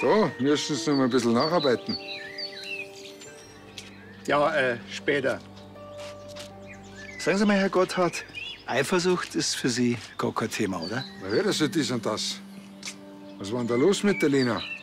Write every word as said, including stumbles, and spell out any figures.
Da müssen Sie noch mal ein bisschen nacharbeiten. Ja, äh, später. Sagen Sie mal, Herr Gotthard, Eifersucht ist für Sie gar kein Thema, oder? Na ja, das ist dies und das. Was war denn da los mit der Lena?